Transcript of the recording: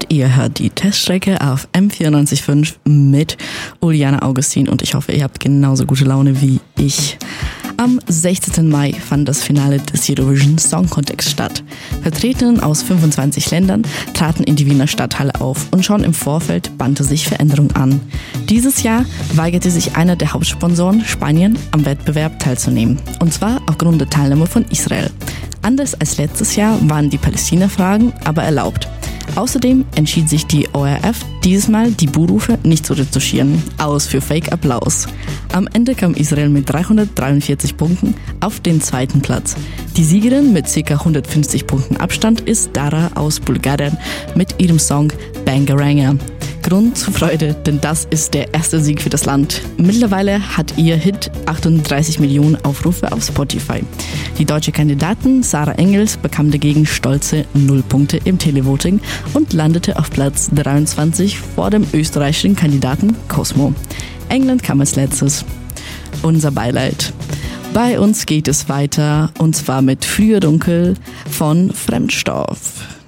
und ihr hört die Teststrecke auf M94.5 mit Uliana Augustin und ich hoffe, ihr habt genauso gute Laune wie ich. Am 16. Mai fand das Finale des Eurovision Song Contest statt. Vertretungen aus 25 Ländern traten in die Wiener Stadthalle auf und schon im Vorfeld bahnte sich Veränderung an. Dieses Jahr weigerte sich einer der Hauptsponsoren, Spanien, am Wettbewerb teilzunehmen. Und zwar aufgrund der Teilnahme von Israel. Anders als letztes Jahr waren die Palästina-Fragen aber erlaubt. Außerdem entschied sich die ORF, dieses Mal die Buhrufe nicht zu retuschieren, aus für Fake-Applaus. Am Ende kam Israel mit 343 Punkten auf den zweiten Platz. Die Siegerin mit ca. 150 Punkten Abstand ist Dara aus Bulgarien mit ihrem Song Bangaranga. Grund zur Freude, denn das ist der erste Sieg für das Land. Mittlerweile hat ihr Hit 38 Millionen Aufrufe auf Spotify. Die deutsche Kandidatin Sarah Engels bekam dagegen stolze 0 Punkte im Televoting und landete auf Platz 23 vor dem österreichischen Kandidaten Cosmo. England kam als letztes. Unser Beileid. Bei uns geht es weiter und zwar mit Früher Dunkel von Fremdstoff.